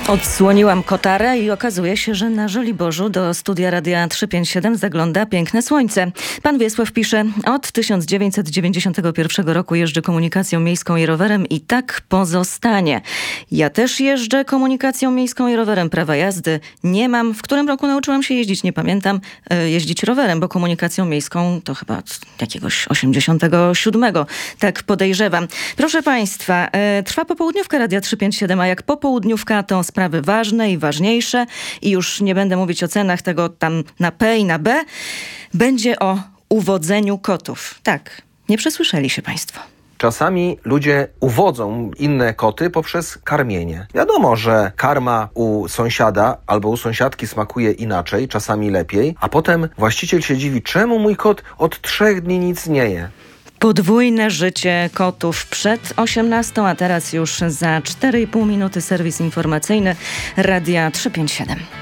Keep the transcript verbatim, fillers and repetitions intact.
Odsłoniłam kotarę i okazuje się, że na Żoliborzu do studia Radia trzysta pięćdziesiąt siedem zagląda piękne słońce. Pan Wiesław pisze: od tysiąc dziewięćset dziewięćdziesiątego pierwszego roku jeżdżę komunikacją miejską i rowerem i tak pozostanie. Ja też jeżdżę komunikacją miejską i rowerem. Prawa jazdy nie mam. W którym roku nauczyłam się jeździć? Nie pamiętam. E, jeździć rowerem, bo komunikacją miejską to chyba od jakiegoś osiemdziesiątego siódmego. Tak podejrzewam. Proszę Państwa, e, trwa popołudniówka Radia trzysta pięćdziesiąt siedem, a jak popołudniówka to sprawy ważne i ważniejsze i już nie będę mówić o cenach tego tam na P i na B. Będzie o uwodzeniu kotów. Tak, nie przesłyszeli się Państwo. Czasami ludzie uwodzą inne koty poprzez karmienie. Wiadomo, że karma u sąsiada albo u sąsiadki smakuje inaczej, czasami lepiej, a potem właściciel się dziwi, czemu mój kot od trzech dni nic nie je. Podwójne życie kotów przed osiemnastą, a teraz już za cztery i pół minuty serwis informacyjny Radia trzysta pięćdziesiąt siedem.